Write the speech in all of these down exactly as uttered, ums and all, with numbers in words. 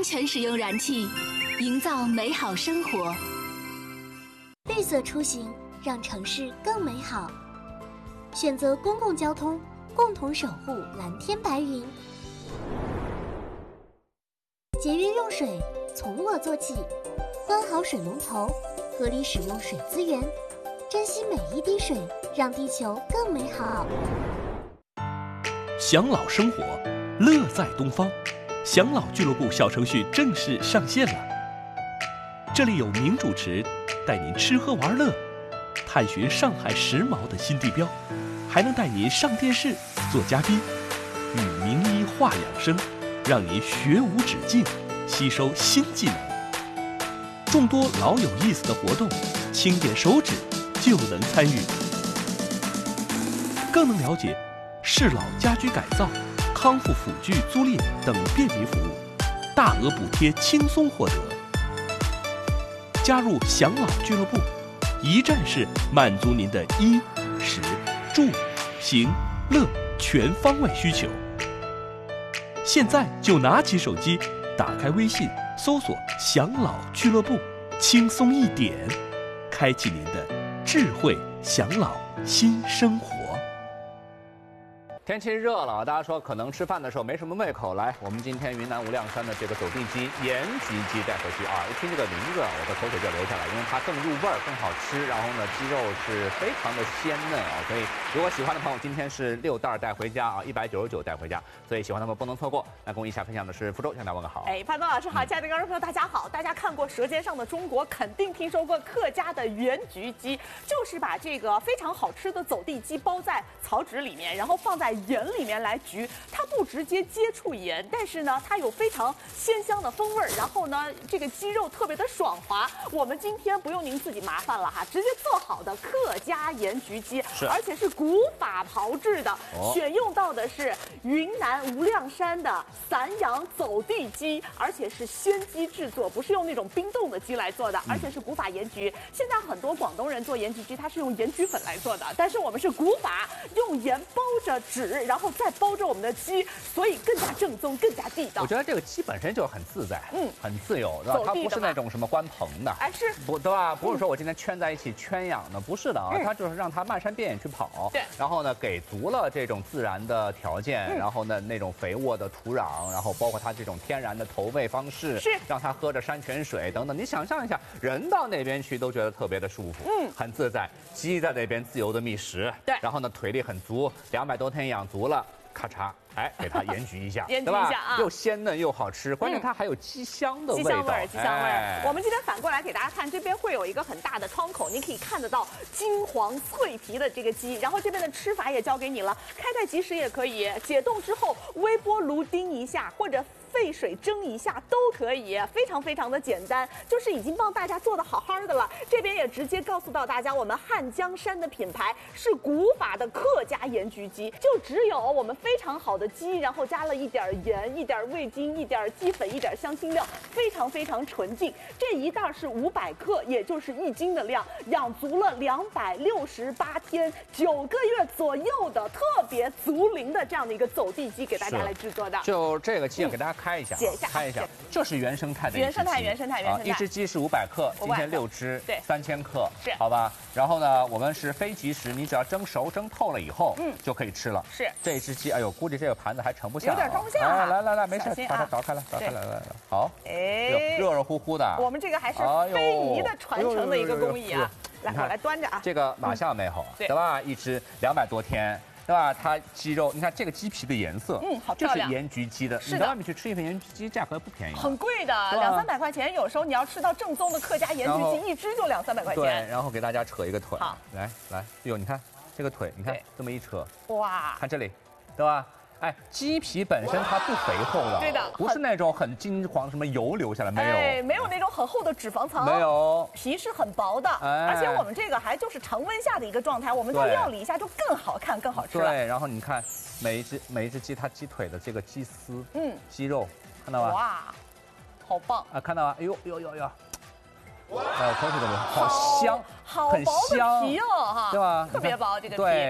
安全使用燃气，营造美好生活。 绿色出行，让城市更美好。选择公共交通，共同守护蓝天白云。节约用水，从我做起。关好水龙头，合理使用水资源，珍惜每一滴水，让地球更美好。 享老生活，乐在东方。享老俱乐部小程序正式上线了，这里有名主持带您吃喝玩乐，探寻上海时髦的新地标，还能带您上电视做嘉宾，与名医话养生，让您学无止境，吸收新技能。众多老有意思的活动，轻点手指就能参与，更能了解适老家居改造、康复辅具租赁等便民服务，大额补贴轻松获得。加入享老俱乐部，一站式满足您的衣、食、住、行、乐全方位需求。现在就拿起手机，打开微信，搜索享老俱乐部，轻松一点，开启您的智慧享老新生活。 天气热了，大家说可能吃饭的时候没什么胃口，来，我们今天云南无量山的这个走地鸡盐焗鸡带回去啊！一听这个名字，我的口水就流下来，因为它更入味儿，更好吃，然后呢，鸡肉是非常的鲜嫩啊！所以如果喜欢的朋友，今天是六袋带回家啊，一百九十九带回家，所以喜欢的朋友不能错过。那跟我一起分享的是福州，向大家问个好。 哎，潘东老师好，亲爱的观众朋友大家好，大家看过《舌尖上的中国》，肯定听说过客家的盐焗鸡，就是把这个非常好吃的走地鸡包在草纸里面，然后放在盐里面来焗，它不直接接触盐，但是呢，它有非常鲜香的风味儿，然后呢，这个鸡肉特别的爽滑。我们今天不用您自己麻烦了哈，直接做好的客家盐焗鸡，而且是古法炮制的，哦、选用到的是云南无量山的散养走地鸡，而且是鲜鸡制作，不是用那种冰冻的鸡来做的，而且是古法盐焗。现在很多广东人做盐焗鸡，它是用盐焗粉来做的，但是我们是古法，用盐包着纸，然后再包着我们的鸡，所以更加正宗，更加地道。 我觉得这个鸡本身就很自在，嗯，很自由，对吧？它不是那种什么关棚的， 哎，是不对吧？不是说我今天圈在一起圈养的，不是的啊，它就是让它漫山遍野去跑， 对。 然后呢，给足了这种自然的条件，然后呢，那种肥沃的土壤，然后包括它这种天然的投喂方式， 是让它喝着山泉水等等。你想象一下，人到那边去都觉得特别的舒服，嗯，很自在。鸡在那边自由的觅食， 对。 然后呢，腿力很足，两百多天养足了。咔嚓，哎，给它盐焗一下， 盐焗一下啊， 又鲜嫩又好吃，关键它还有鸡香的味道， 鸡香味儿，鸡香味儿。我们今天反过来给大家看，这边会有一个很大的窗口，你可以看得到金黄脆皮的这个鸡，然后这边的吃法也教给你了，开盖即食也可以，解冻之后微波炉叮一下，或者沸水蒸一下都可以，非常非常的简单，就是已经帮大家做的好好的了。这边也直接告诉到大家，我们汉江山的品牌是古法的客家盐焗鸡，就只有我们非常好的鸡，然后加了一点盐、一点味精、一点鸡粉、一点香辛料，非常非常纯净。这一袋是五百克，也就是一斤的量，养足了两百六十八天，九个月左右的特别足龄的这样的一个走地鸡，给大家来制作的。 就这个鸡，给大家开一下， 解一下， 开一下，这是原生态的原生态，原生态，原生态。 一只鸡是五百克，今天六只， 对， 三千克， 是， 好吧。然后呢，我们是非即食，你只要蒸熟、蒸透了以后，嗯，就可以吃了。 是， 这只鸡，哎呦，估计这个盘子还盛不下， 有点装不下。 来来来来，没事，把它凿开了，凿开了，来来，好，哎，热热乎乎的。 我们这个还是非遗的传承的一个工艺啊。来，我来端着啊。 这个马上没有，对吧？一只两百多天。对吧？它鸡肉，你看这个鸡皮的颜色， 嗯，好漂亮， 就是盐焗鸡的。 是的， 你到外面去吃一份盐焗鸡，价格不便宜， 很贵的，两三百块钱。有时候你要吃到正宗的客家盐焗鸡，一只就两三百块钱。 对，然后给大家扯一个腿， 好， 来来，哟，你看这个腿，你看这么一扯， 哇， 看这里，对吧？哎，鸡皮本身它不肥厚的， 对的， 不是那种很金黄什么油流下来，没有， 哎，没有那种很厚的脂肪层， 没有， 皮是很薄的，哎，而且我们这个还就是常温下的一个状态，我们在料理一下就更好看、更好吃了。 对，然后你看每一只每一只鸡它鸡腿的这个鸡丝，嗯，鸡肉，看到吧？ 哇，好棒啊！看到吧？哎呦呦呦呦！哎，口水都流，好香， 好薄的皮哦，哈， 对吧？ 特别薄这个皮。 对。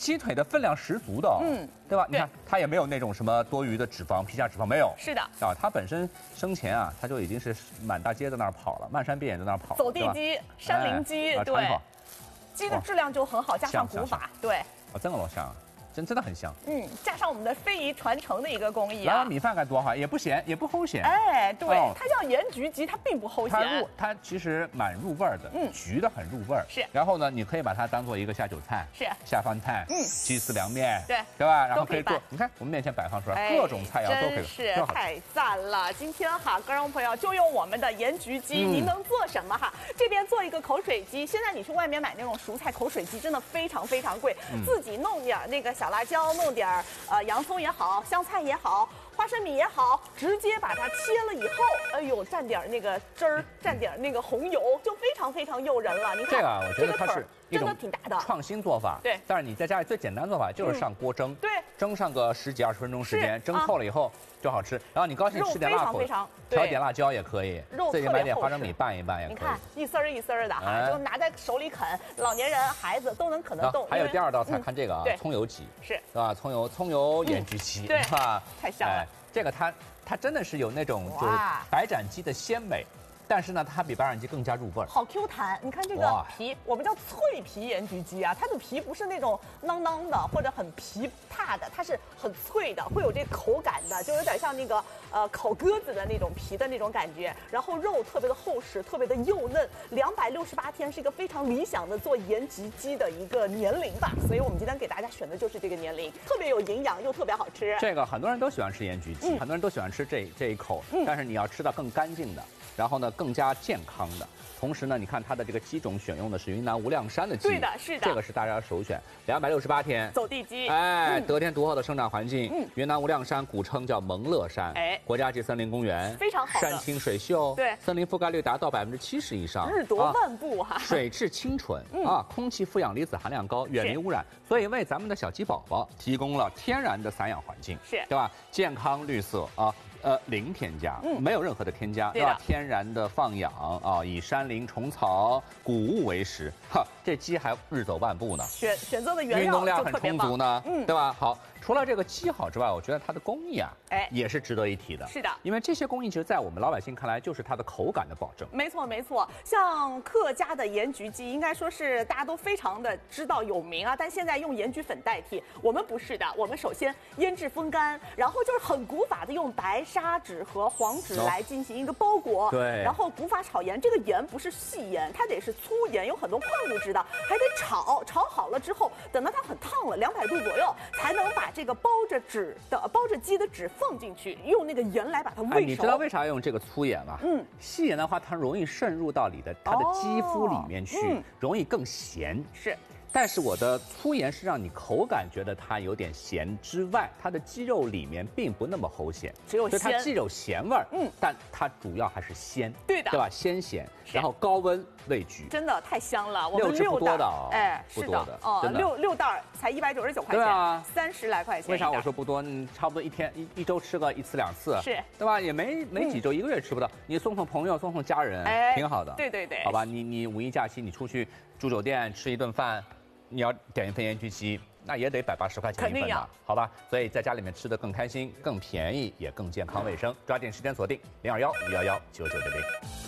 鸡腿的分量十足的、哦，嗯，对吧？你看它也没有那种什么多余的脂肪、皮下脂肪没有。 是的， 啊，它本身生前啊，它就已经是满大街在那儿跑了，漫山遍野在那儿跑， 走地鸡、山林鸡， 哎、 对，鸡的质量就很好，加上古法，对， 啊，真的老香啊。真真的很香， 嗯，加上我们的非遗传承的一个工艺啊， 然后米饭该多好，也不咸，也不齁咸。 哎，对，哦、它叫盐焗鸡，它并不齁咸， 它入它其实蛮入味儿的，嗯，焗的很入味儿。 是， 然后呢，你可以把它当做一个下酒菜， 是下饭菜，嗯，鸡丝凉面， 对， 对吧？然后可以做，你看我们面前摆放出来、哎、各种菜肴都可以， 是太赞了。今天哈，观众朋友就用我们的盐焗鸡，嗯、您能做什么哈？这边做一个口水鸡，现在你去外面买那种熟菜口水鸡，真的非常非常贵，嗯、自己弄点那个小辣椒，弄点。点呃洋葱也好，香菜也好，花生米也好，直接把它切了以后，哎呦，蘸点那个汁儿，蘸点那个红油，就非常非常诱人了。你看这个，我觉得它是真的挺大的创新做法。 对， 但是你在家里最简单做法就是上锅蒸， 对， 蒸上个十几二十分钟时间，蒸透了以后就好吃。然后你高兴吃点辣口，调点辣椒也可以，自己买点花生米拌一拌也可以。 你看一丝儿一丝儿的哈，就拿在手里啃，老年人、孩子都能啃得动。 还有第二道菜，看这个啊，葱油鸡， 是， 是吧？葱油葱油盐焗鸡， 对吧？ 太香了。 这个它它真的是有那种就是白斩鸡的鲜美，但是呢，它比白斩鸡更加入味儿， 好 Q 弹。你看这个皮，我们叫脆皮盐焗鸡啊，它的皮不是那种囔囔的或者很皮塌的，它是很脆的，会有这口感的，就有点像那个呃烤鸽子的那种皮的那种感觉。然后肉特别的厚实，特别的幼嫩，两百六十八天是一个非常理想的做盐焗鸡的一个年龄吧。所以我们今天给大家选的就是这个年龄，特别有营养又特别好吃。 这个很多人都喜欢吃盐焗鸡，嗯、很多人都喜欢吃这这一口，嗯、但是你要吃到更干净的。然后呢，更加健康的。同时呢，你看它的这个鸡种选用的是云南无量山的鸡， 对的，是的， 这个是大家首选。两百六十八天走地鸡， 哎，嗯、得天独厚的生长环境。嗯，云南无量山古称叫蒙乐山，哎，国家级森林公园， 非常好， 山清水秀， 对， 森林覆盖率达到百分之七十以上， 日夺万步哈、啊。 水质清纯、嗯、啊，空气负氧离子含量高，远离污染，所以为咱们的小鸡宝宝提供了天然的散养环境， 是， 对吧？健康绿色啊。呃，零添加，嗯，没有任何的添加，对吧？天然的放养啊，以山林、虫草、谷物为食，哈，这鸡还日走万步呢。 选选择的原料运动量很充足呢， 嗯， 对吧？好。除了这个鸡好之外，我觉得它的工艺啊，哎，也是值得一提的。 是的， 因为这些工艺其实，在我们老百姓看来，就是它的口感的保证。 没错，没错。像客家的盐焗鸡，应该说是大家都非常的知道有名啊。但现在用盐焗粉代替，我们不是的。我们首先腌制风干，然后就是很古法的用白砂纸和黄纸来进行一个包裹。 对。 然后古法炒盐，这个盐不是细盐，它得是粗盐，有很多矿物质的，还得炒。炒好了之后，等到它很烫了，两百度左右，才能把这个包着纸的包着鸡的纸放进去，用那个盐来把它煨熟。 哎，你知道为啥要用这个粗盐吗？嗯，细盐的话，它容易渗入到你的它的肌肤里面去，哦嗯、容易更咸。 是。 但是我的粗盐是让你口感觉得它有点咸之外，它的鸡肉里面并不那么齁咸， 只有鲜，所以它既有咸味儿，嗯，但它主要还是鲜， 对的， 对吧？鲜咸，然后高温喂焗， 真的太香了。我们六袋， 哎， 不多的， 哦，六六袋才一百九十九块钱，对啊， 三十来块钱。 为啥我说不多？你差不多一天一一周吃个一次两次， 是， 对吧？也没没几周，一个月吃不到。你送送朋友，送送家人，哎，挺好的。 对对对， 好吧，你你五一假期你出去住酒店吃一顿饭。你要点一份盐焗鸡，那也得百八十块钱一份吧？好吧，所以在家里面吃的更开心、更便宜，也更健康卫生。抓紧时间锁定零二幺五幺幺九九六零。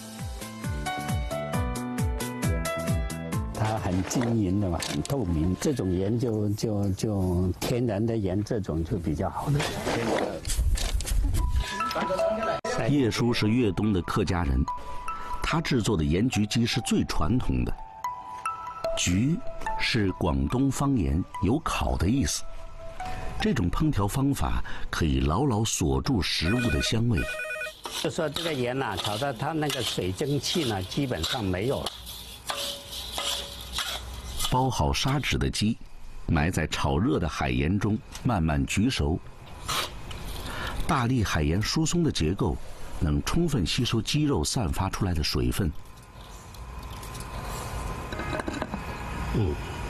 它很晶莹的嘛，很透明，这种盐就就就天然的盐，这种就比较好的。 叶叔是粤东的客家人，他制作的盐焗鸡是最传统的。焗是广东方言有烤的意思，这种烹调方法可以牢牢锁住食物的香味。 就说这个盐呐、啊，炒到它那个水蒸气呢，基本上没有了。 包好砂纸的鸡，埋在炒热的海盐中，慢慢焗熟。大粒海盐疏松的结构，能充分吸收鸡肉散发出来的水分。 嗯，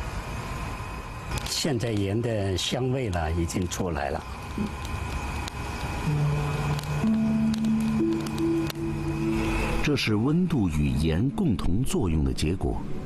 现在盐的香味呢已经出来了。 这是温度与盐共同作用的结果。